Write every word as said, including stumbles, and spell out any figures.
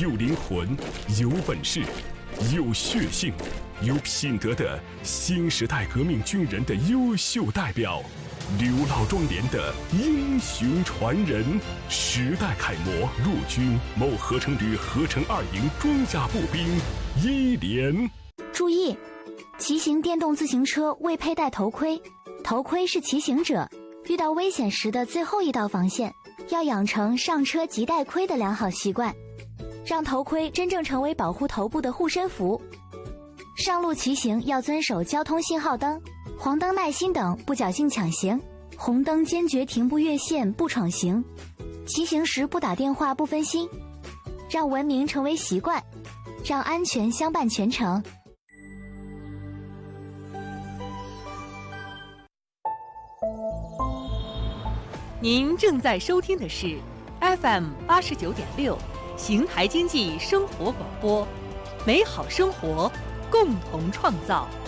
有灵魂、有本事、有血性、有品德的新时代革命军人的优秀代表，刘老庄连的英雄传人，时代楷模，陆军某合成旅合成二营装甲步兵一连。 注意，骑行电动自行车未佩戴头盔，头盔是骑行者遇到危险时的最后一道防线，要养成上车即戴盔的良好习惯，让头盔真正成为保护头部的护身符。上路骑行要遵守交通信号灯、黄灯耐心等，不侥幸抢行；红灯坚决停不越线、不闯行。骑行时不打电话、不分心，让文明成为习惯，让安全相伴全程。 您正在收听的是 F M 八十九点六邢台经济生活广播，美好生活，共同创造。